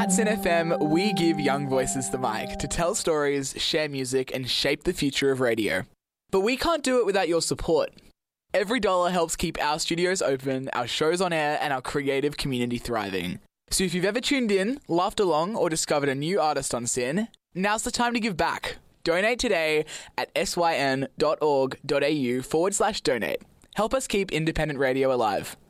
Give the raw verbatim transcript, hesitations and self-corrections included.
At Sin F M, we give young voices the mic to tell stories, share music, and shape the future of radio. But we can't do it without your support. Every dollar helps keep our studios open, our shows on air, and our creative community thriving. So if you've ever tuned in, laughed along, or discovered a new artist on Sin, now's the time to give back. Donate today at syn.org.au forward slash donate. Help us keep independent radio alive.